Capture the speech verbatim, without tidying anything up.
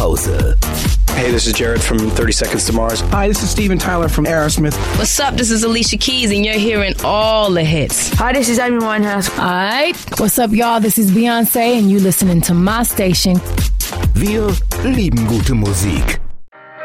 Hause. Hey, this is Jared from thirty Seconds to Mars. Hi, this is Steven Tyler from Aerosmith. What's up? This is Alicia Keys, and you're hearing all the hits. Hi, this is Amy Winehouse. All right. What's up, y'all? This is Beyonce, and you listening to my station. Wir lieben gute Musik.